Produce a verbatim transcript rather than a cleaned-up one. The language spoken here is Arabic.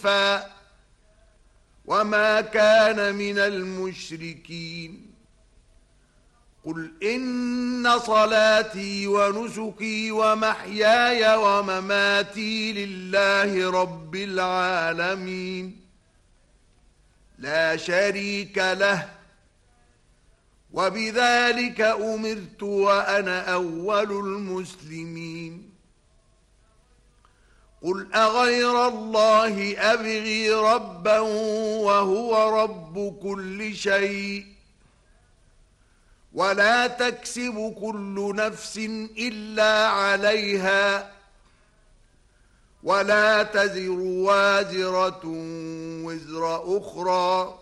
حنيفا وما كان من المشركين قل إن صلاتي ونسكي ومحياي ومماتي لله رب العالمين لا شريك له وبذلك أمرت وأنا أول المسلمين قل أغير الله أبغي ربا وهو رب كل شيء ولا تكسب كل نفس إلا عليها ولا تزر وازرة وزر أخرى